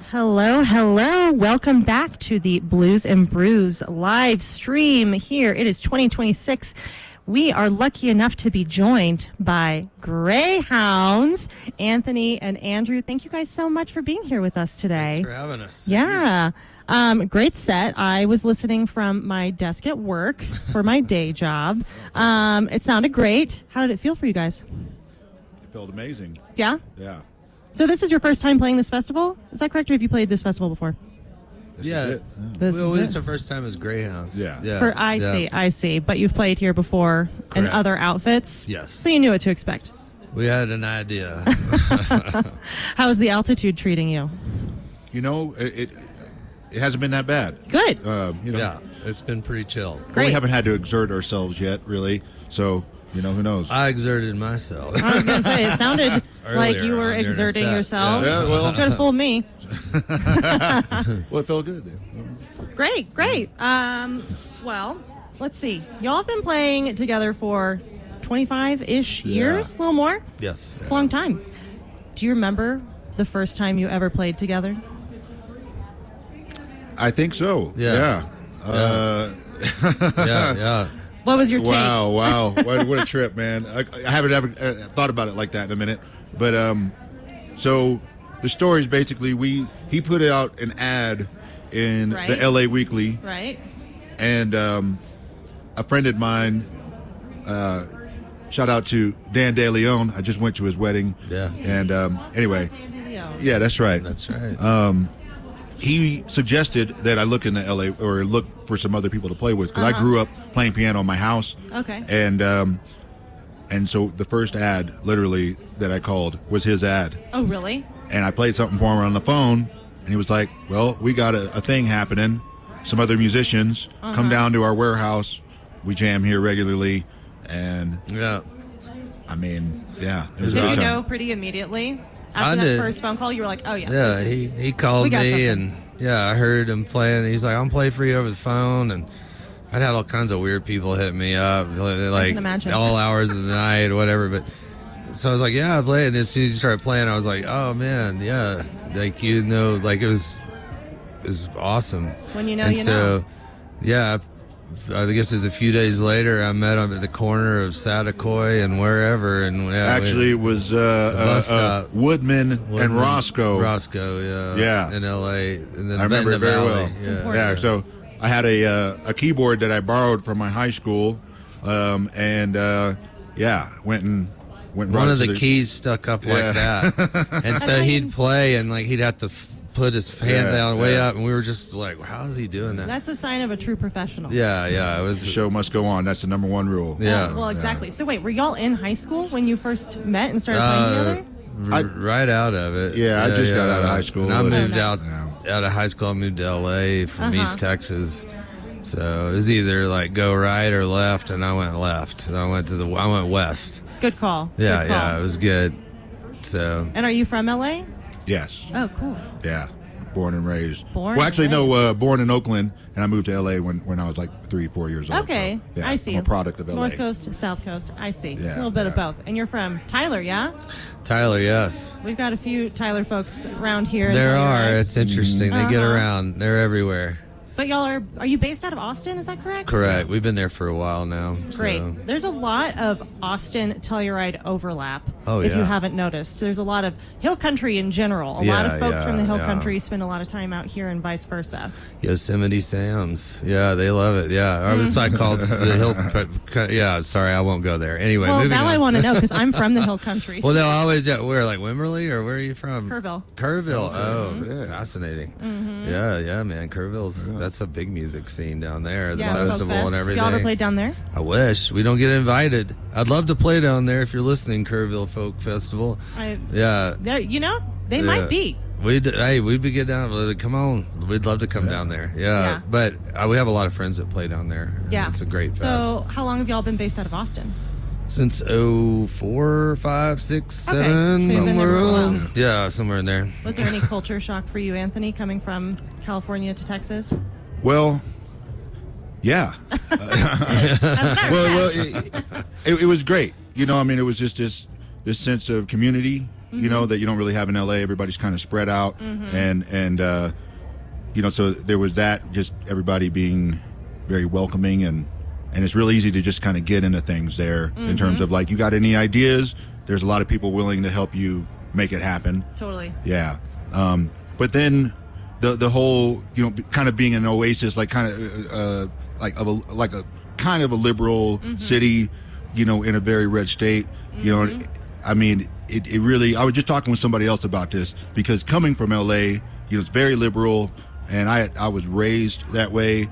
Hello, hello. Welcome back to the Blues and Brews live stream here. It is 2026. We are lucky enough to be joined by Greyhounds, Anthony and Andrew. Thank you guys so much for being here with us today. Thanks for having us. Yeah. Great set. I was listening from my desk at work for my day job. It sounded great. How did it feel for you guys? It felt amazing. Yeah? Yeah. So this is your first time playing this festival? Is that correct, or have you played this festival before? This Yeah. is it. This Well, is this is it. our first time as Greyhounds. Yeah. I see. But you've played here before in Correct. other outfits? Yes. So you knew what to expect. We had an idea. How is the altitude treating you? You know, it hasn't been that bad. Good. Yeah, it's been pretty chill. We Great. haven't had to exert ourselves yet, really. So, who knows? I exerted myself. I was going to say, it sounded like Earlier you were on during the exerting set. yourselves. Yeah, well- Could have fooled me. Well, it felt good. Great. Well, let's see. Y'all have been playing together for 25-ish years, a little more. Yes. It's a long time. Do you remember the first time you ever played together? I think so. Yeah. Yeah. What was your take? Wow. What a trip, man. I haven't ever thought about it like that in a minute. But so the story is basically he put out an ad in Right. the LA Weekly, Right? and a friend of mine, shout out to Dan De Leon. I just went to his wedding. Yeah. And anyway, Yeah. yeah, that's right. That's right. He suggested that I look in the LA or look for some other people to play with because I grew up playing piano in my house. Okay. And so the first ad, literally, that I called was his ad. Oh, really? And I played something for him on the phone, and he was like, well, we got a thing happening. Some other musicians come down to our warehouse. We jam here regularly. And, Yeah. I mean, yeah. It was Did you awesome. know pretty immediately? I After that did. first phone call, you were like, oh, yeah. Yeah, this is- he called we got me something. and I heard him playing. He's like, I'm playing for you over the phone, and I'd had all kinds of weird people hit me up, like imagine. all hours of the night or whatever. But so I was like, yeah, I play it. And as soon as you started playing, I was like, oh man, yeah, like like it was awesome. When you know, and you so, know. yeah, I guess it was a few days later. I met him at the corner of Satakoy and wherever, and yeah, Actually, it was bus stop. Woodman and Roscoe. Roscoe, Yeah. in L.A. And then I remember in the it very valley. well. Yeah. important. Yeah, so I had a keyboard that I borrowed from my high school, and went and brought One it of to the keys stuck up like Yeah. that, and so he'd play, and like he'd have to put his hand Yeah, down way yeah. up, and we were just like, "How is he doing that?" That's a sign of a true professional. Yeah, it was. The show must go on. That's the number one rule. Yeah. Well, exactly. So wait, were y'all in high school when you first met and started playing together? Right out of it. Yeah, I just got out of high school. And I Oh, moved nice. out of high school. I moved to L.A. from Uh-huh. East Texas. So it was either like go right or left, and I went left. And I went west. Good call. Yeah, Good call. yeah, it was good. So And are you from LA? Yes. Oh, cool. Yeah. Born and raised. Born well, actually, and no. Born in Oakland, and I moved to L.A. when I was like 3-4 years old. Okay, So, yeah, I see. I'm a product of L.A. North Coast, South Coast. I see. Yeah, a little bit of yeah. both. And you're from Tyler, yeah? Tyler, yes. We've got a few Tyler folks around here. in There Tyler, are. right? It's interesting. They get Uh-huh. around. They're everywhere. But y'all are you based out of Austin? Is that correct? Correct. We've been there for a while now. Great. So. There's a lot of Austin Telluride overlap. Oh, If you yeah. haven't noticed, there's a lot of hill country in general. A lot Yeah, of folks from the hill yeah. country spend a lot of time out here, and vice versa. Yosemite Sam's. Yeah, they love it. Yeah. I was I called the hill. Yeah, sorry, I won't go there. Anyway, Well, moving now on. I want to know because I'm from the hill country. Well, so- they'll always, where, like Wimberley, or where are you from? Kerrville. Kerrville. Oh, Yeah. fascinating. Mm-hmm. Yeah, man. Kerrville's, that's a big music scene down there, the Yeah, Folk festival Fest. and everything. Y'all ever played down there? I wish. We don't get invited. I'd love to play down there if you're listening, Kerrville Folk Festival. Yeah. They might be. We'd be get down. Come on, we'd love to come down there. Yeah, Yeah. but we have a lot of friends that play down there. And Yeah. it's a great fest. So, how long have y'all been based out of Austin? Since 04, 5, 6, Okay, 7, so you've been there for a while. Yeah, somewhere in there. Was there any culture shock for you, Anthony, coming from California to Texas? Well, yeah. Well, it was great. It was just this sense of community you know, that you don't really have in LA. Everybody's kind of spread out, and you know, so there was that, just everybody being very welcoming, and it's really easy to just kind of get into things there in terms of like, you got any ideas? There's a lot of people willing to help you make it happen. Totally. Yeah. But then the whole, you know, kind of being an oasis, like kind of like a kind of a liberal city, you know, in a very red state, you know, I mean, it really, I was just talking with somebody else about this, because coming from LA, you know, it's very liberal, and I was raised that way.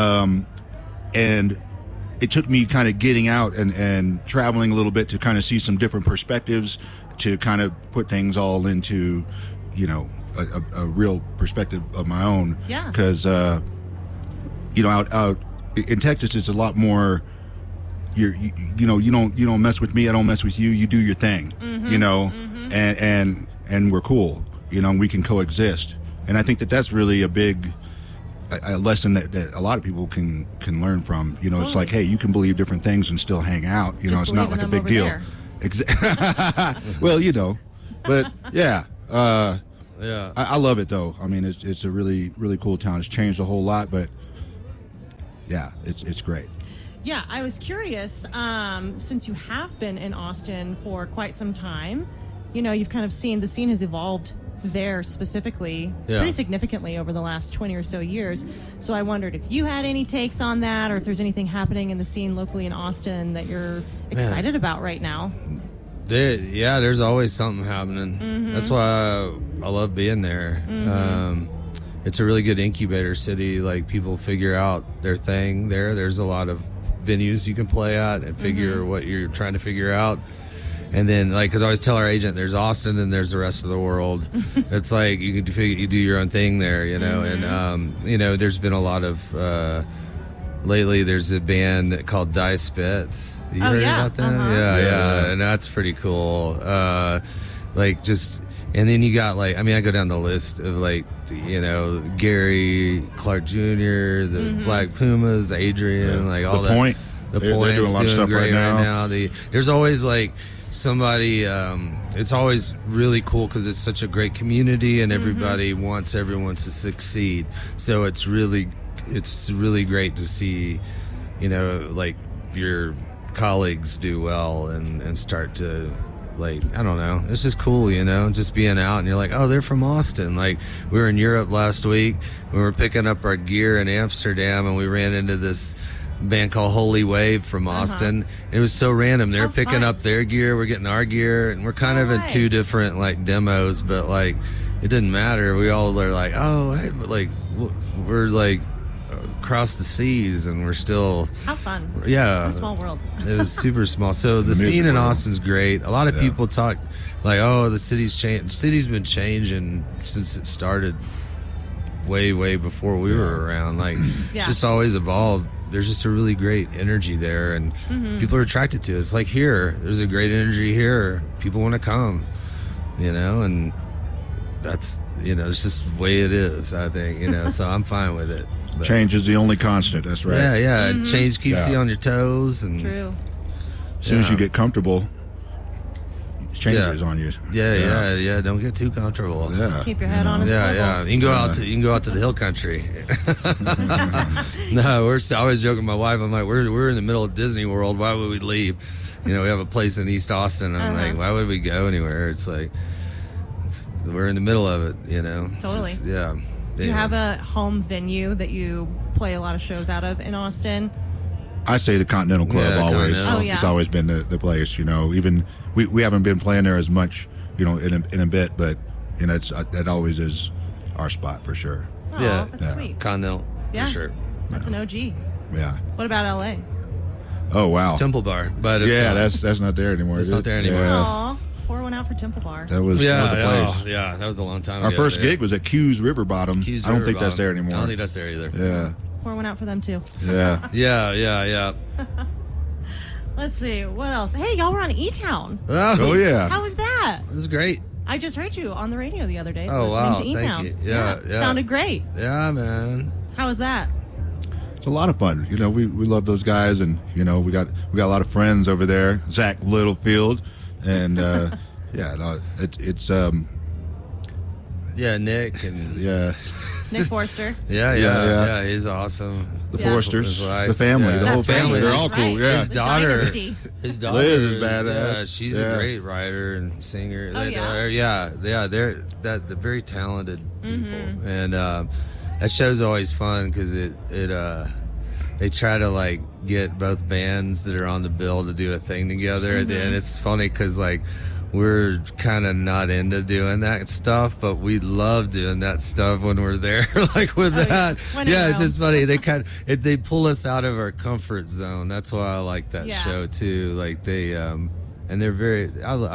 And it took me kind of getting out and traveling a little bit to kind of see some different perspectives, to kind of put things all into, you know, a real perspective of my own. Yeah. Because, you know, out in Texas, it's a lot more, you know, you don't mess with me, I don't mess with you, you do your thing, you know, and we're cool, you know, and we can coexist. And I think that's really a big a lesson that a lot of people can learn from. You know, It's like, hey, you can believe different things and still hang out. You know, it's not like a big deal. Well, you know, but yeah. Yeah. I love it, though. I mean, it's a really, really cool town. It's changed a whole lot, but yeah, it's great. Yeah, I was curious, since you have been in Austin for quite some time, you know, you've kind of seen the scene has evolved there specifically pretty significantly over the last 20 or so years. So I wondered if you had any takes on that, or if there's anything happening in the scene locally in Austin that you're excited about right now. There's always something happening. That's why I love being there. It's a really good incubator city. Like, people figure out their thing there. There's a lot of venues you can play at and figure what you're trying to figure out. And then, like, because I always tell our agent, there's Austin and there's the rest of the world. It's like you do your own thing there, you know. And you know, there's been a lot of lately. There's a band called Die Spitz. You heard about them? Yeah, and that's pretty cool. Like, just, and then you got, like, I mean, I go down the list of, like, you know, Gary Clark Jr., the Black Pumas, Adrian, like all the that. Point. The They're Point's doing a lot of stuff great right now. There's always, like, somebody, it's always really cool because it's such a great community, and everybody wants everyone to succeed. So it's really great to see, you know, like, your colleagues do well and start to, like, I don't know, it's just cool, you know, just being out and you're like, oh, they're from Austin. Like, we were in Europe last week, we were picking up our gear in Amsterdam, and we ran into this band called Holy Wave from Austin. It was so random. They're picking up their gear, we're getting our gear, and we're kind of in two different, like, demos, but, like, it didn't matter. We all are like, oh, hey, but, like, we're, like, across the seas, and we're still... How fun. Yeah. A small world. It was super small. So the scene in Austin's great. A lot of people talk, like, oh, the city's changed. The city's been changing since it started way before we were around. Like, it's just always evolved. There's just a really great energy there, and people are attracted to it. It's like here. There's a great energy here. People want to come, you know, and that's, you know, it's just the way it is, I think, you know, so I'm fine with it. But change is the only constant. That's right. Yeah. Change keeps you on your toes. And True. As soon as you get comfortable, changes on you. Yeah. Don't get too comfortable. Yeah. Keep your head on a swivel. You can go out to the hill country. No, I always joking with my wife. I'm like, we're in the middle of Disney World. Why would we leave? You know, we have a place in East Austin. I'm like, why would we go anywhere? It's like, we're in the middle of it. You know. Totally. Just, yeah. Do you have a home venue that you play a lot of shows out of in Austin? I say the Continental Club always. Continental. Oh, yeah. It's always been the place, you know. Even we haven't been playing there as much, you know, in a bit, but, you know, that always is our spot for sure. Oh, Yeah. that's sweet. Continental, Yeah. for sure. That's an OG. Yeah. What about LA? Oh wow. Temple Bar, but it's Yeah, gone. that's not there anymore. It's is not it? there anymore. Yeah. Aw, pour one out for Temple Bar. That was the place. Yeah, that was a long time Our ago. first there. gig was at Q's River Bottom. Q's I don't River think that's Bottom. there anymore. I don't think that's there either. Yeah. Pour one out for them too. Yeah. Yeah. Let's see, what else? Hey, y'all were on E-Town. Oh yeah. How was that? It was great. I just heard you on the radio the other day. Oh, listening wow, to E-Town. thank you. Yeah. Sounded great. Yeah, man. How was that? It's a lot of fun. You know, we love those guys, and you know, we got a lot of friends over there. Zach Littlefield, and Yeah, no, it's Yeah, Nick and yeah, Nick Forster. yeah, he's awesome. the Yeah. Forsters, His wife, the family, yeah. the whole That's right, family. They're all that's cool. right. Yeah, His The daughter, dynasty. his daughter Liz is badass. Yeah, she's Yeah. a great writer and singer. Oh, yeah? They're they're very talented Mm-hmm. people, and that show's always fun because they try to like get both bands that are on the bill to do a thing together, Mm-hmm. and it's funny because like. We're kind of not into doing that stuff, but we love doing that stuff when we're there. Like with that, When in yeah, it's Rome. just funny. They pull us out of our comfort zone. That's why I like that Yeah. show too. Like they, and they're very.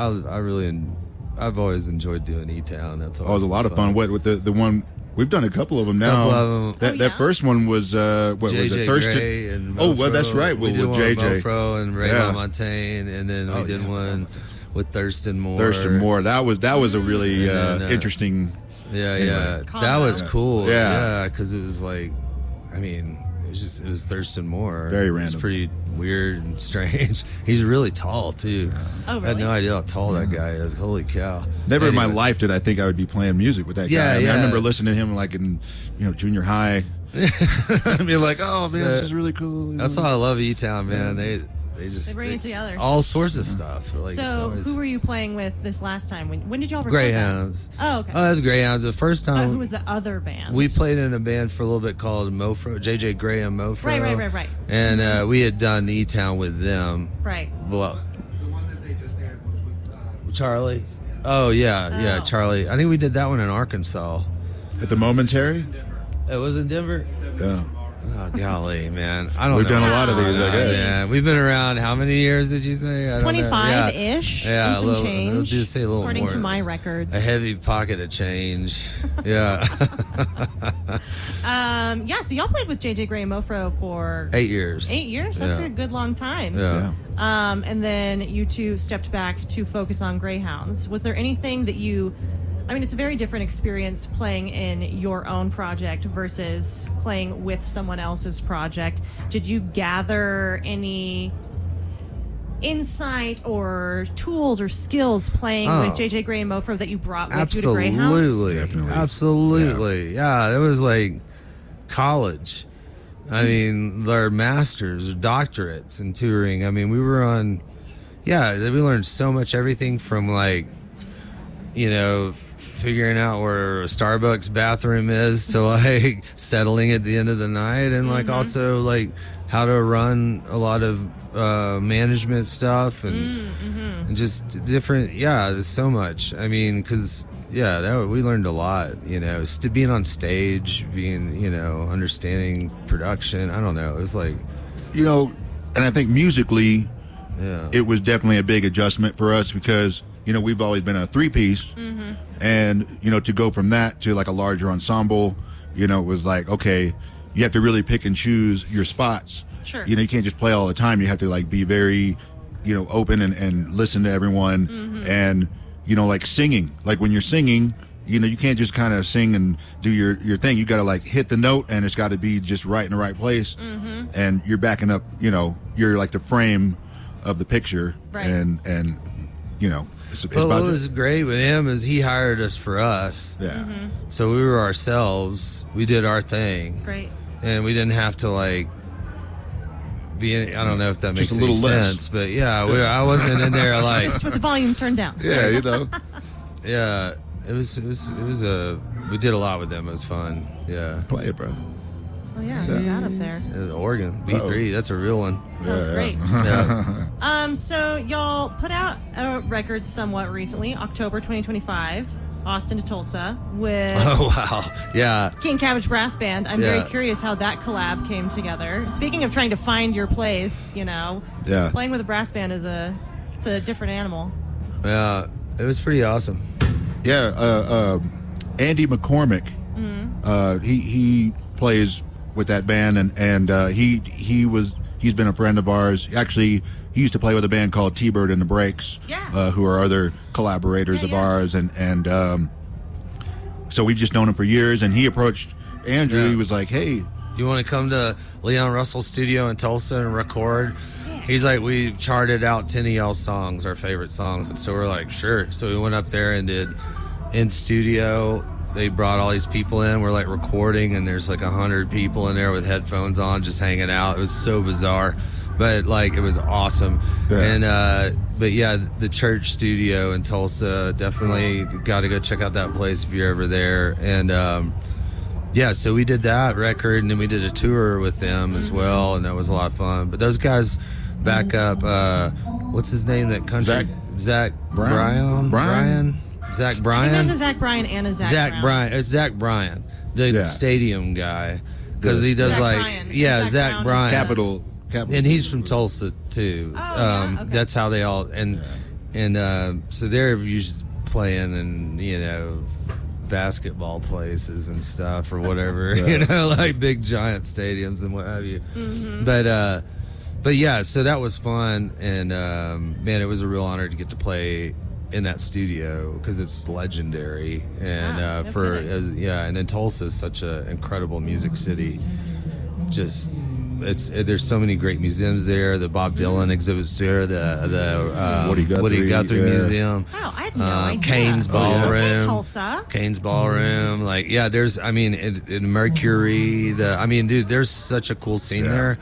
I've always enjoyed doing E-Town. That's Oh, it was a lot of fun. What with the one we've done a couple of them now. Couple of 'em. That Oh, that yeah? first one was what was JJ it? Thurston. Gray and Oh, well, Mofro. that's right. We With did one with JJ. Mofro and Ray Yeah. LaMontagne, and then we Oh, did yeah. one with Thurston Moore. Thurston Moore. That was a really And then, interesting. Yeah, Anyway. yeah, Combo. that was cool. Yeah. Yeah, because it was like, I mean, it was Thurston Moore. Very It was random. pretty weird and strange. He's really tall too. Oh, I had really? no idea how tall that guy is. Holy cow! Never in my Anyway. life did I think I would be playing music with that guy. Yeah, I mean, yeah. I remember listening to him like in junior high. I mean, like, oh man, this is really cool. That's why I love E-Town, man. They just They bring it together. All sorts of stuff. Like, it's So, always, who were you playing with this last time? When did y'all record Greyhounds. that? Oh, okay. Oh, that was Greyhounds. The first time Who was the other band? we played in a band for a little bit called Mofro, JJ Graham Mofro. Right. And we had done E-Town with them. Right. Well, The one that they just aired was with Charlie. Oh yeah, Oh. Charlie. I think we did that one in Arkansas. At the Momentary. It was in Denver. Yeah. Oh golly, man! I don't. We've know. done a lot of these, I guess. Yeah, we've been around. How many years did you say? I don't know. 25-ish Yeah, and some a little, change, just say a little according more. to my records. A heavy pocket of change. Yeah. So y'all played with JJ Gray and Mofro for 8 years. 8 years? That's Yeah. a good long time. Yeah. And then you two stepped back to focus on Greyhounds. Was there anything that it's a very different experience playing in your own project versus playing with someone else's project. Did you gather any insight or tools or skills playing Oh. with JJ Gray and Mofro that you brought with you to Greyhounds? Absolutely. Definitely. Absolutely. Yeah, it was like college. I mean, their masters or doctorates in touring. I mean, we were on, we learned so much, everything from like, figuring out where a Starbucks bathroom is to like settling at the end of the night, and like also like how to run a lot of management stuff and just different. Yeah, there's so much. I mean, because we learned a lot. Being on stage, being understanding production. I don't know. It was like, And I think musically, yeah, it was definitely a big adjustment for us because we've always been a three-piece, and to go from that to like a larger ensemble, it was like, okay, you have to really pick and choose your spots. Sure. You can't just play all the time. You have to like be very open and listen to everyone, and like singing, like when you're singing, you can't just kind of sing and do your thing. You got to like hit the note, and it's got to be just right in the right place, and you're backing up, you're like the frame of the picture, Right. and it's but about what was great with him is he hired us for us. yeah. So we were ourselves. We did our thing. Great. And we didn't have to like be in, I don't know if that makes Just a any little less. sense, but I wasn't in there like, Just with the volume turned down. Yeah, yeah, it was we did a lot with them. It was fun. Yeah. play it, bro. Oh, yeah. Who's that up there? It was Oregon B3. That's a real one. Sounds Yeah, great. Yeah. So y'all put out a record somewhat recently, October 2025, Austin to Tulsa, with Oh wow. Yeah. King Cabbage Brass Band. I'm Yeah. very curious how that collab came together. Speaking of trying to find your place, Yeah. playing with a brass band is a different animal. Yeah. It was pretty awesome. Yeah, Andy McCormick, he plays with that band, and he's been a friend of ours. Actually, he used to play with a band called T-Bird and the Breaks, Yeah. who are other collaborators of Yeah. ours, and so we've just known him for years. And he approached Andrew. Yeah. He was like, "Hey, You want to come to Leon Russell's studio in Tulsa and record? he's like, we charted out 10 of y'all's songs, our favorite songs. And so we're like, sure. So we went up there and did in studio. They brought all these people in. We're like recording, and there's like 100 people in there with headphones on, just hanging out. It was so bizarre, but like it was awesome. Yeah. And but yeah, the church studio in Tulsa, definitely got to go check out that place if you're ever there. And yeah, so we did that record, and then we did a tour with them as well, and that was a lot of fun. But those guys back up. What's his name? That country Zach Bryan. Zach I Bryan. think there's a Zach Bryan and a Zach Brown. Bryan. It's Zach Bryan, the stadium guy, because he does Zach like Bryan. Zach Brown. Bryan. Capital. And he's from Tulsa too. Okay. That's how they all and so they're usually playing in basketball places and stuff or whatever, like big giant stadiums and what have you. Mm-hmm. But yeah, so that was fun, and man, it was a real honor to get to play in that studio because it's legendary, and and then Tulsa is such an incredible music city. Just there's so many great museums there. The Bob Dylan exhibits there. The Woody Guthrie Museum. Oh, I had no idea. Kane's Ballroom. Tulsa. Kane's Ballroom. Like, yeah, there's, in Mercury. Dude, there's such a cool scene there.